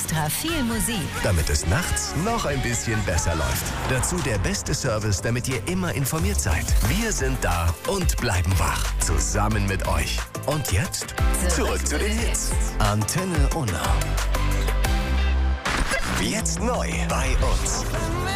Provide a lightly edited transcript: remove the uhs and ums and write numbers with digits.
extra viel Musik. Damit es nachts noch ein bisschen besser läuft. Dazu der beste Service, damit ihr immer informiert seid. Wir sind da und bleiben wach. Zusammen mit euch. Und jetzt zurück zu den Hits. Antenne Unna. Jetzt neu bei uns.